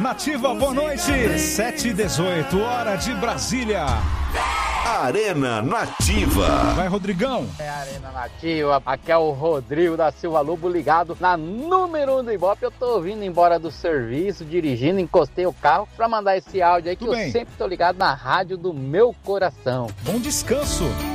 Nativa, boa noite. 7h18, hora de Brasília. Arena Nativa. Vai, Rodrigão. É Arena Nativa. Aqui é o Rodrigo da Silva Lobo, ligado na número 1 do Ibope. Eu tô vindo embora do serviço, dirigindo, encostei o carro pra mandar esse áudio aí que eu sempre tô ligado na rádio do meu coração. Bom descanso.